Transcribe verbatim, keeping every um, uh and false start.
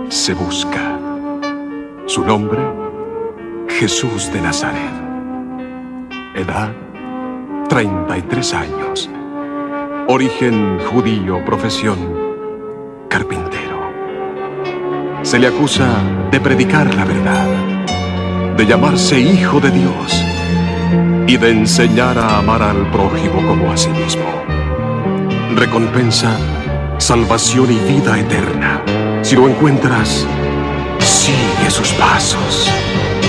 se busca. Su nombre, Jesús de Nazaret. Edad, treinta y tres años. Origen judío, profesión, carpintero. Se le acusa de predicar la verdad, de llamarse hijo de Dios y de enseñar a amar al prójimo como a sí mismo. Recompensa, salvación y vida eterna. Si lo encuentras, sigue sus pasos.